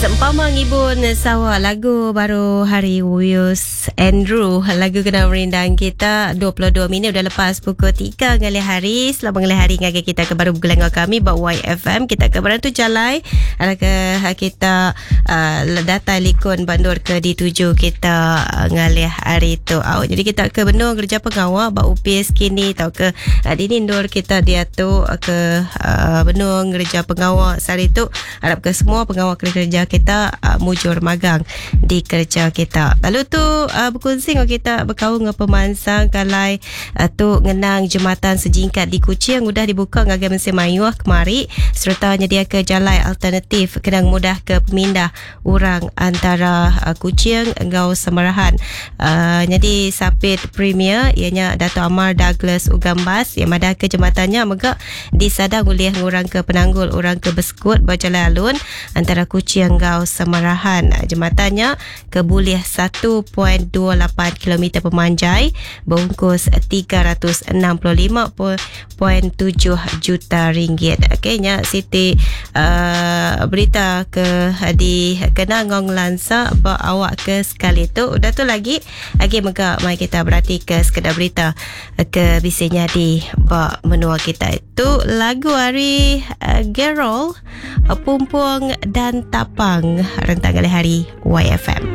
Sempama ngibun sawa lagu baru hari Wius Andrew, lagu kena merindang kita 22 minit dah lepas pukul 3 ngali hari. Selamat ngali hari ngagai kita ke baru bergelengah kami buat YFM kita ke Berantu Jalai. Alaka kita data likun bandur ke dituju kita ngali hari tu. Jadi kita ke benung kerja pengawal bak upis kini tau ke dinindur kita dia tu ke benung kerja pengawal sari tu. Harap ke semua pengawal kerja kita mujur magang di kerja kita. Lalu tu berkongsi dengan kita berkawan dengan pemansang kalai tu ngenang jembatan sejingkat di Kuching mudah dibuka ngagai mesin mayuah kemari serta menyediakan jalan alternatif kenang mudah ke pemindah orang antara Kuching engau Semarahan. Jadi sapit premier ianya Dato' Amar Douglas Ugambas yang madah ke jembatannya megak disadang oleh orang ke penanggul orang ke Beskut berjalan alun antara Kuching engau Semarahan. Jembatannya kebulih 1.28 km pemanjai berungkus 365.7 juta ringgit. Okeynya Siti berita ke di kena ngong lansa ba awak ke sekali tu. Udah tu lagi mega mai kita berarti ke sekedar berita ke bisanya di ba menua kita itu lagu hari Gerol Pumpung dan Tapang rentang hari YFM.